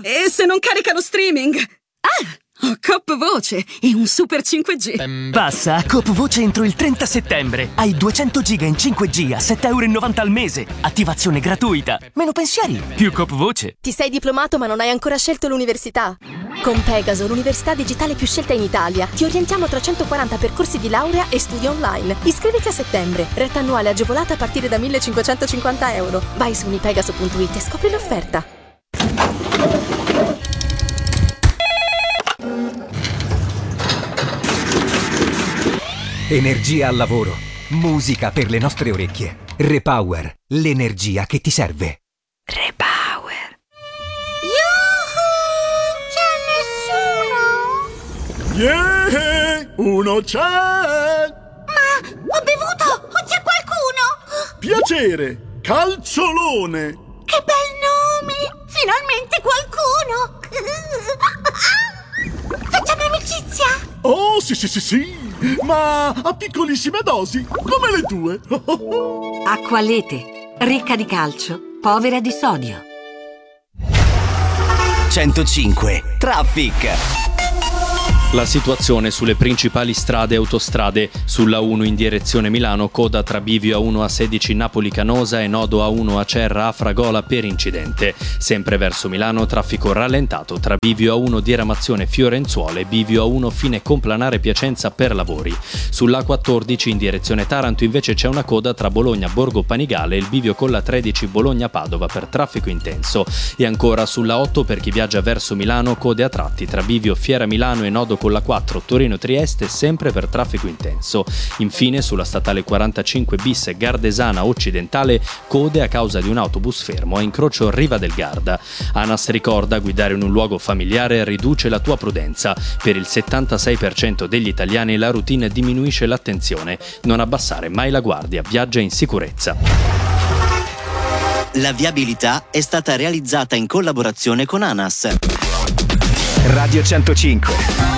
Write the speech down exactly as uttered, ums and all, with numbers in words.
E se non carica lo streaming? Ah! Ho Coop Voce e un super cinque G. Passa a Coop Voce entro il trenta settembre. Hai duecento giga in cinque G a sette virgola novanta euro al mese. Attivazione gratuita. Meno pensieri, più Coop Voce. Ti sei diplomato ma non hai ancora scelto l'università? Con Pegaso, l'università digitale più scelta in Italia, ti orientiamo tra centoquaranta percorsi di laurea e studi online. Iscriviti a settembre. Retta annuale agevolata a partire da millecinquecentocinquanta euro. Vai su unipegaso punto it e scopri l'offerta. Energia al lavoro, musica per le nostre orecchie. Repower, l'energia che ti serve. Repower. Yuhu! C'è nessuno? Yeah! Uno c'è! Ma ho bevuto! O c'è qualcuno? Piacere! Calciolone! Che bel nome! Finalmente qualcuno! Facciamo amicizia? Oh, sì, sì, sì, sì! Ma a piccolissime dosi, come le tue. Acqualete, ricca di calcio, povera di sodio. centocinque Traffic. La situazione sulle principali strade e autostrade: sulla uno in direzione Milano, coda tra Bivio A uno A sedici Napoli Canosa e nodo A uno Acerra a Fragola per incidente. Sempre verso Milano, traffico rallentato tra Bivio A uno diramazione Fiorenzuole e Bivio A uno fine Complanare Piacenza per lavori. Sulla A quattordici in direzione Taranto invece c'è una coda tra Bologna Borgo Panigale e il bivio con la tredici Bologna Padova per traffico intenso. E ancora sulla otto per chi viaggia verso Milano, code a tratti tra Bivio Fiera Milano e nodo con la quattro Torino Trieste sempre per traffico intenso. Infine sulla statale quarantacinque bis Gardesana Occidentale, code a causa di un autobus fermo a incrocio Riva del Garda. ANAS ricorda: guidare in un luogo familiare riduce la tua prudenza. Per il settantasei per cento degli italiani la routine diminuisce l'attenzione. Non abbassare mai la guardia, viaggia in sicurezza. La viabilità è stata realizzata in collaborazione con ANAS. Radio centocinque.